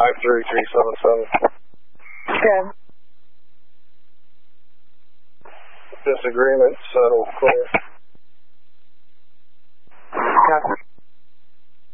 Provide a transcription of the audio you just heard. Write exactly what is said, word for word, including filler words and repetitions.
five three three seven seven. Good. Disagreement, settle, clear.